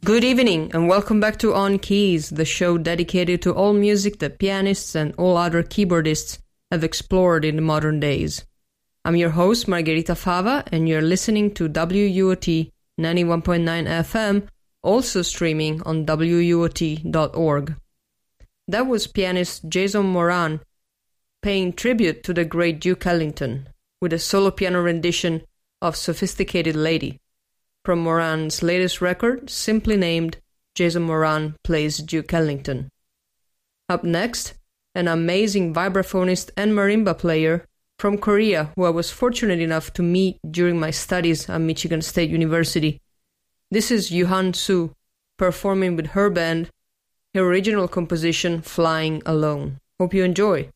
Good evening and welcome back to On Keys, the show dedicated to all music that pianists and all other keyboardists have explored in the modern days. I'm your host Margherita Fava and you're listening to WUOT 91.9 FM, also streaming on WUOT.org. That was pianist Jason Moran paying tribute to the great Duke Ellington with a solo piano rendition of Sophisticated Lady from Moran's latest record, simply named Jason Moran Plays Duke Ellington. Up next, an amazing vibraphonist and marimba player from Korea who I was fortunate enough to meet during my studies at Michigan State University. This is Yuhan Su, performing with her band, her original composition Flying Alone. Hope you enjoy.